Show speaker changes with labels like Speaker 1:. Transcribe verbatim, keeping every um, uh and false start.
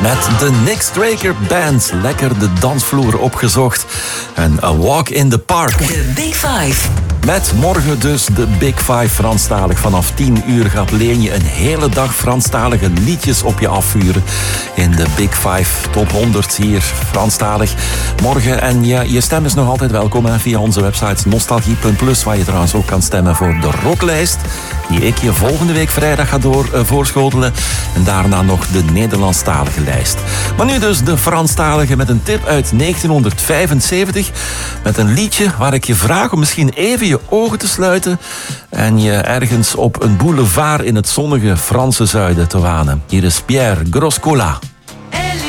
Speaker 1: Met de Nick Straker Band. Lekker de dansvloer opgezocht. En A Walk in the Park.
Speaker 2: De Big Five.
Speaker 1: Met morgen dus de Big Five Franstalig. Vanaf tien uur gaat Leenje een hele dag Franstalige liedjes op je afvuren. In de Big Five Top honderd hier Franstalig. Morgen. En ja, je stem is nog altijd welkom hè, via onze website nostalgie punt plus. Waar je trouwens ook kan stemmen voor de rocklijst. Die ik je volgende week vrijdag ga door, uh, voorschotelen. En daarna nog de Nederlandstalige lijst. Maar nu dus de Franstalige met een tip uit negentienhonderdvijfenzeventig. Met een liedje waar ik je vraag om misschien even je ogen te sluiten. En je ergens op een boulevard in het zonnige Franse zuiden te wanen. Hier is Pierre Groscola.